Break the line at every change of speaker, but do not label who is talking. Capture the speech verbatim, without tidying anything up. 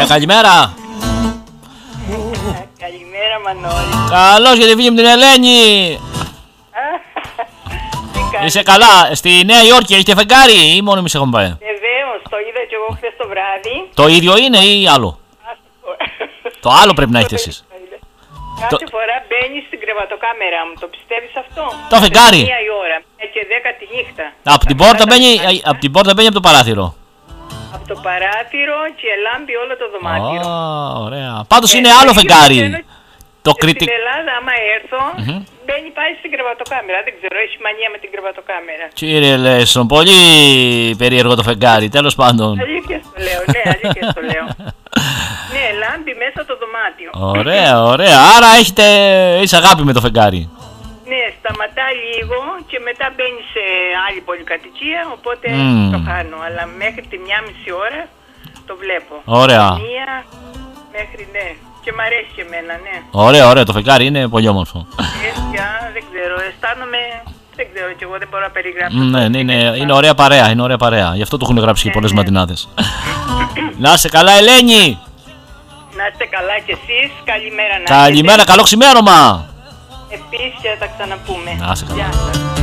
Ναι, καλημέρα.
Καλημέρα, Μανώλη.
Καλώς για τη φίλη μου την Ελένη. Είσαι καλά? Στη Νέα Υόρκη έχετε φεγγάρι ή μόνο εμείς έχουμε πάει?
Βεβαίως, το είδα και εγώ χθες το βράδυ.
Το ίδιο είναι ή άλλο? Το άλλο πρέπει να έχετε εσείς.
Κάθε
Το...
φορά μπαίνει στην κρεβατοκάμερα μου, το πιστεύεις αυτό?
Το φεγγάρι.
Μία η ώρα, μία και δέκα τη νύχτα.
Από την, πόρτα μπαίνει, από την πόρτα μπαίνει από το παράθυρο.
Από το παράθυρο και λάμπει όλο το δωμάτιο.
Oh, ωραία. Πάντως
ε,
είναι άλλο φεγγάρι. Το κριτικ...
Στην Ελλάδα, άμα έρθω,
mm-hmm.
μπαίνει πάει στην κρεβατοκάμερα. Δεν ξέρω, έχει μανία με την κρεβατοκάμερα.
Κύριε Λέσον, πολύ περίεργο το φεγγάρι, τέλος πάντων.
Αλήθεια το λέω, ναι, αλήθεια το λέω. Ναι, λάμπει μέσα το δωμάτιο.
Ωραία, ωραία. Άρα έχετε έχεις αγάπη με το φεγγάρι.
Ναι, σταματάει λίγο και μετά μπαίνει σε άλλη πολυκατοικία, οπότε
mm.
το χάνω. Αλλά μέχρι τη μία μισή ώρα το βλέπω.
Ωραία.
Μία μέχρι ναι. Και μ' αρέσει και εμένα, ναι.
Ωραία, ωραία. Το φεγγάρι είναι πολύ όμορφο.
Έσια, δεν ξέρω. Αισθάνομαι. Δεν ξέρω κι εγώ, δεν μπορώ να περιγράψω.
Ναι, ναι, είναι, είναι ωραία παρέα. Είναι ωραία παρέα. Γι' αυτό το έχουν γράψει και
ναι,
πολλές
ναι.
ματινάδες. Να είσαι καλά, Ελένη.
Να είστε καλά κι εσείς. Καλημέρα να
Καλημέρα,
έχετε.
καλό ξημέρωμα.
Επίσης θα τα ξαναπούμε.
Να είσαι καλά.
Γεια σας.